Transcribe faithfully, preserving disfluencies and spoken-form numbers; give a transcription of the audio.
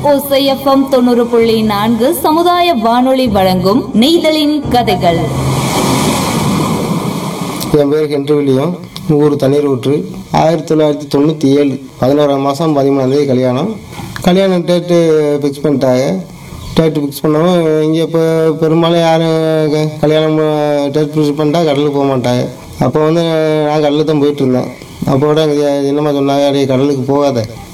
ஓசை எஃப்எம் தொண்ணூறு புள்ளி நான்கு சமுதாய வானொலி வழங்கும் நெய்தலின் கதைகள். என் பேர் ஹென்றி வில்லியம், ஊர் தண்ணீர் ஊற்று. ஆயிரத்தி தொள்ளாயிரத்தி தொண்ணூற்றி ஏழு பதினோராம் மாதம் பதிமூணாந்தேதி கல்யாணம். கல்யாணம் டேட்டு ஃபிக்ஸ் பண்ணிட்டாங்க. டேட்டு ஃபிக்ஸ் பண்ணவும் இங்கே இப்போ பெரும்பாலும் யாரும் கல்யாணம் டேட் ஃபிக்ஸ் பண்ணிட்டா கடலுக்கு போக மாட்டாங்க. அப்போ வந்து நான் கடலுக்கு தான் போயிட்டு இருந்தேன். அப்போ கூட எனக்கு என்னம்மா சொன்னாங்க, அப்படியே கடலுக்கு போகாத,